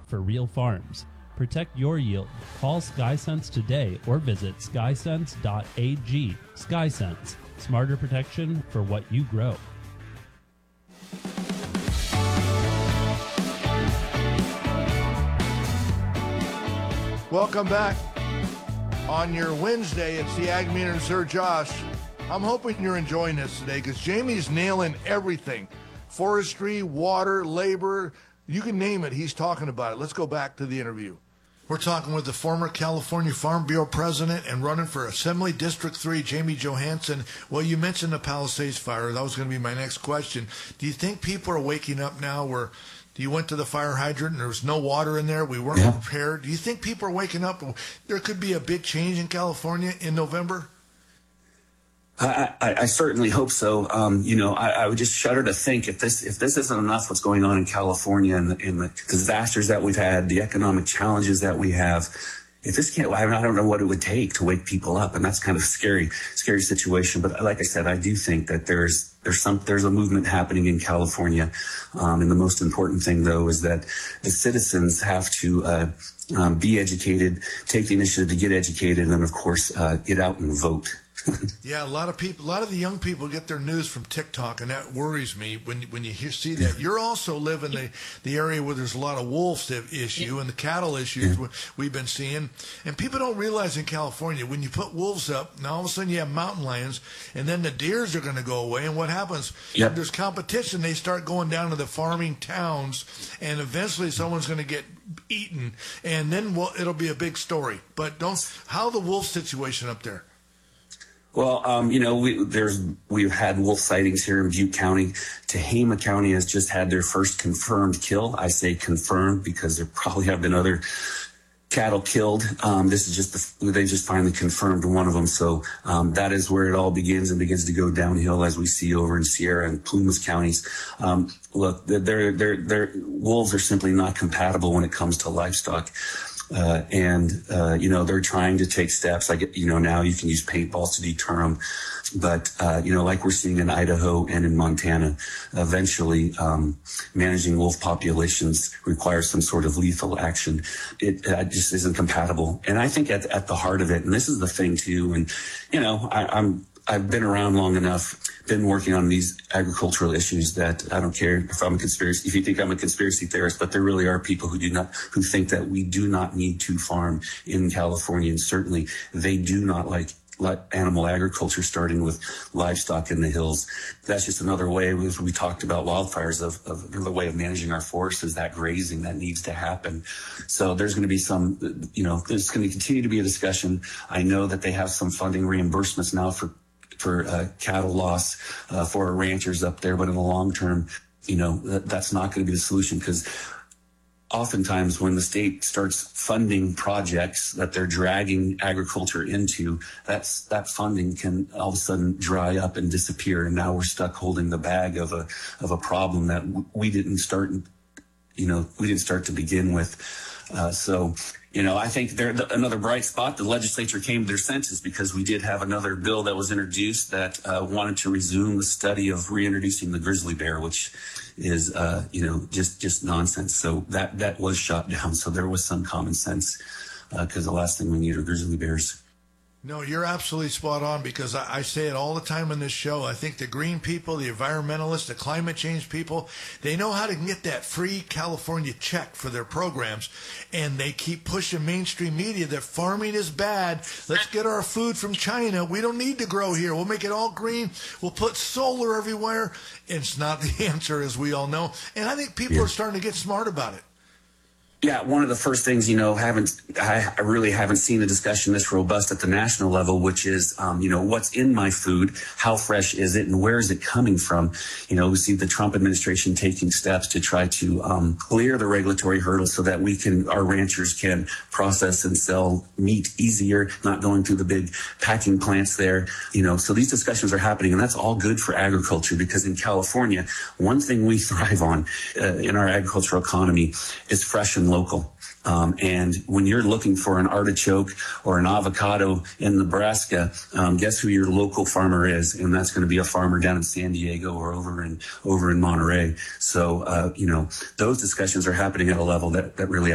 for real farms. Protect your yield. Call SkySense today or visit skysense.ag. SkySense, smarter protection for what you grow. Welcome back. On your Wednesday, it's the Ag Meter and Sir Josh. I'm hoping you're enjoying this today because Jamie's nailing everything. Forestry, water, labor, you can name it. He's talking about it. Let's go back to the interview. We're talking with the former California Farm Bureau president and running for Assembly District 3, Jamie Johansson. Well, you mentioned the Palisades fire. That was going to be my next question. Do you think people are waking up now where you went to the fire hydrant and there was no water in there? We weren't prepared. Do you think people are waking up? There could be a big change in California in November? I certainly hope so. I would just shudder to think if this isn't enough, what's going on in California and the disasters that we've had, the economic challenges that we have. If this can't, I don't know what it would take to wake people up, and that's kind of a scary situation. But like I said, I do think that there's a movement happening in California, and the most important thing though is that the citizens have to be educated, take the initiative to get educated, and then of course get out and vote. Yeah, a lot of the young people get their news from TikTok, and that worries me when you see that. You're also live in the area where there's a lot of wolves issue and the cattle issues we've been seeing. And people don't realize in California, when you put wolves up, now all of a sudden you have mountain lions, and then the deers are going to go away. And what happens? Yep. There's competition. They start going down to the farming towns, and eventually someone's going to get eaten, and then it'll be a big story. But how the wolf situation up there? Well, we've had wolf sightings here in Butte County. Tehama County has just had their first confirmed kill. I say confirmed because there probably have been other cattle killed. This is they just finally confirmed one of them. So that is where it all begins and begins to go downhill, as we see over in Sierra and Plumas counties. Look, their wolves are simply not compatible when it comes to livestock. They're trying to take steps. Now you can use paintballs to deter them. But, like we're seeing in Idaho and in Montana, eventually, managing wolf populations requires some sort of lethal action. It just isn't compatible. And I think at the heart of it, and this is the thing too, and, I've been around long enough, been working on these agricultural issues that I don't care if you think I'm a conspiracy theorist, but there really are people who think that we do not need to farm in California. And certainly they do not like animal agriculture, starting with livestock in the hills. That's just another way, as we talked about wildfires, of another way of managing our forests, is that grazing that needs to happen. So there's going to be there's going to continue to be a discussion. I know that they have some funding reimbursements now for cattle loss for our ranchers up there, but in the long term, that's not going to be the solution, because oftentimes when the state starts funding projects that they're dragging agriculture into, that funding can all of a sudden dry up and disappear, and now we're stuck holding the bag of a problem that we didn't start to begin with. I think another bright spot, the legislature came to their senses, because we did have another bill that was introduced that wanted to resume the study of reintroducing the grizzly bear, which is, just nonsense. So that was shot down. So there was some common sense, because the last thing we need are grizzly bears. No, you're absolutely spot on, because I say it all the time in this show. I think the green people, the environmentalists, the climate change people, they know how to get that free California check for their programs, and they keep pushing mainstream media that farming is bad. Let's get our food from China. We don't need to grow here. We'll make it all green. We'll put solar everywhere. It's not the answer, as we all know. And I think people are starting to get smart about it. Yeah, one of the first things, I really haven't seen a discussion this robust at the national level, which is, what's in my food, how fresh is it, and where is it coming from? We see the Trump administration taking steps to try to clear the regulatory hurdles so that our ranchers can process and sell meat easier, not going through the big packing plants there. So these discussions are happening, and that's all good for agriculture, because in California, one thing we thrive on in our agricultural economy is fresh and local. And when you're looking for an artichoke or an avocado in Nebraska, guess who your local farmer is? And that's going to be a farmer down in San Diego or over in Monterey. So, those discussions are happening at a level that really